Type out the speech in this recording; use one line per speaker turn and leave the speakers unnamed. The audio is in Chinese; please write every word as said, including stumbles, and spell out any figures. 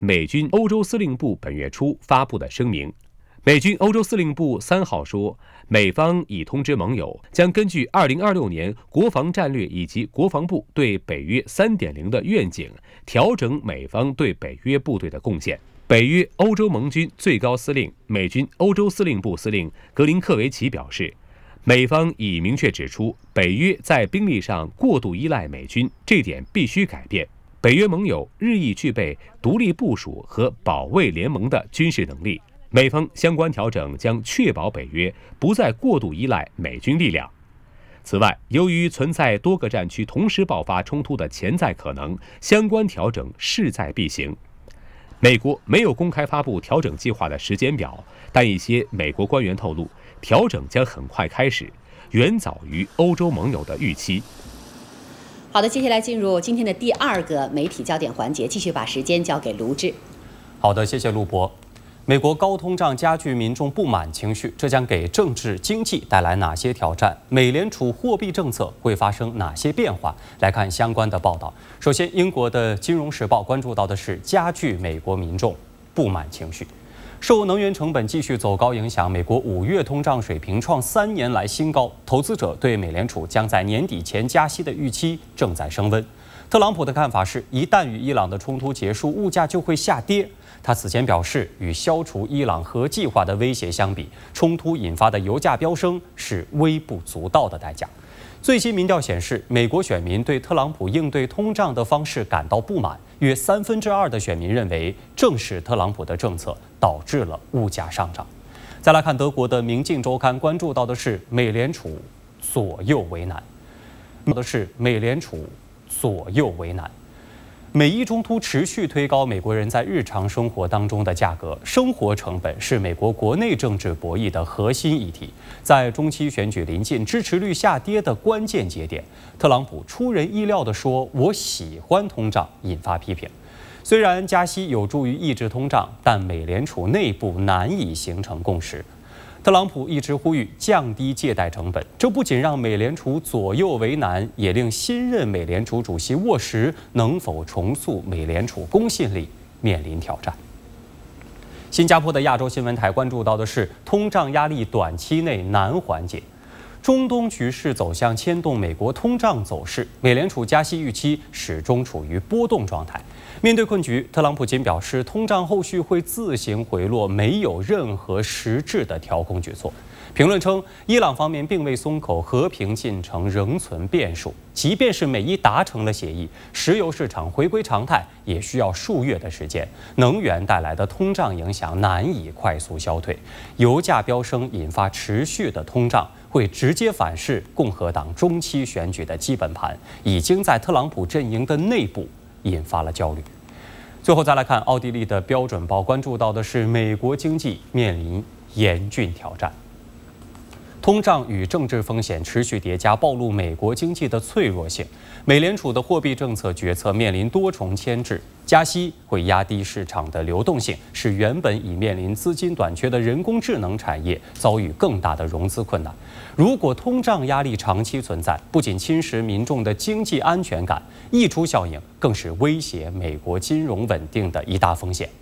美军欧洲司令部本月初发布的声明。美军欧洲司令部三号说，美方已通知盟友，将根据二零二六年国防战略以及国防部对北约 三点零 的愿景，调整美方对北约部队的贡献。北约欧洲盟军最高司令、美军欧洲司令部司令格林克维奇表示，美方已明确指出，北约在兵力上过度依赖美军，这点必须改变。北约盟友日益具备独立部署和保卫联盟的军事能力。美方相关调整将确保北约不再过度依赖美军力量。此外，由于存在多个战区同时爆发冲突的潜在可能，相关调整势在必行。美国没有公开发布调整计划的时间表，但一些美国官员透露，调整将很快开始，远早于欧洲盟友的预期。
好的，接下来进入今天的第二个媒体焦点环节，继续把时间交给卢志。
好的，谢谢陆博。美国高通胀加剧民众不满情绪，这将给政治经济带来哪些挑战？美联储货币政策会发生哪些变化？来看相关的报道。首先，英国的《金融时报》关注到的是加剧美国民众不满情绪。受能源成本继续走高影响，美国五月通胀水平创三年来新高，投资者对美联储将在年底前加息的预期正在升温。特朗普的看法是，一旦与伊朗的冲突结束，物价就会下跌。他此前表示，与消除伊朗核计划的威胁相比，冲突引发的油价飙升是微不足道的代价。最新民调显示，美国选民对特朗普应对通胀的方式感到不满，约三分之二的选民认为，正是特朗普的政策导致了物价上涨。再来看德国的《明镜周刊》关注到的是美联储左右为难，的是美联储左右为难。美伊冲突持续推高美国人在日常生活当中的价格，生活成本是美国国内政治博弈的核心议题。在中期选举临近、支持率下跌的关键节点，特朗普出人意料地说：“我喜欢通胀”，引发批评。虽然加息有助于抑制通胀，但美联储内部难以形成共识。特朗普一直呼吁降低借贷成本，这不仅让美联储左右为难，也令新任美联储主席沃什能否重塑美联储公信力面临挑战。新加坡的亚洲新闻台关注到的是通胀压力短期内难缓解。中东局势走向牵动美国通胀走势，美联储加息预期始终处于波动状态。面对困局，特朗普仅表示通胀后续会自行回落，没有任何实质的调控举措。评论称，伊朗方面并未松口，和平进程仍存变数。即便是美伊达成了协议，石油市场回归常态也需要数月的时间，能源带来的通胀影响难以快速消退。油价飙升引发持续的通胀，会直接反噬共和党中期选举的基本盘，已经在特朗普阵营的内部引发了焦虑。最后再来看奥地利的标准报关注到的是美国经济面临严峻挑战。通胀与政治风险持续叠加，暴露美国经济的脆弱性。美联储的货币政策决策面临多重牵制，加息会压低市场的流动性，使原本已面临资金短缺的人工智能产业遭遇更大的融资困难。如果通胀压力长期存在，不仅侵蚀民众的经济安全感，溢出效应更是威胁美国金融稳定的一大风险。